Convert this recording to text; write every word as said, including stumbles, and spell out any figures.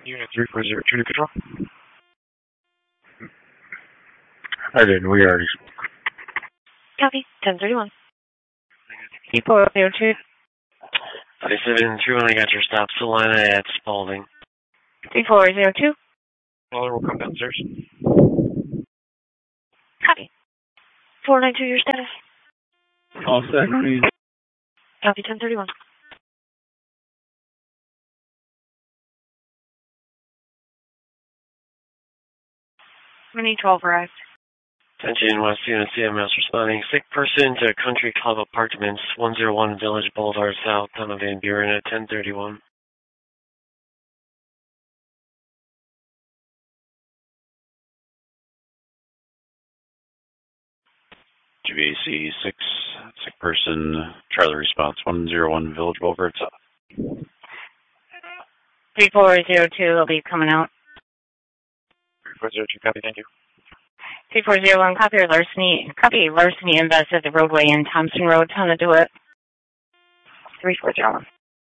Unit three four zero two to control. I didn't. We already spoke. Copy. ten thirty-one. three four zero two. forty-seven three one, I got your stop. Solana at Spalding. three four zero two. Caller will come downstairs. Copy. four nine two, your status. All set. Copy. ten thirty-one. twenty twelve arrived. Attention, West Unit C M S responding. Sick person to Country Club Apartments, one oh one Village Boulevard South, town of Van Buren at ten thirty-one. G B A C six, sick person, Charlie response, one oh one Village Boulevard South. three four zero two will be coming out. three four zero two, copy, thank you. three four zero one, copy larceny, copy larceny invest at the roadway in Thompson Road, town of DeWitt. three four zero one.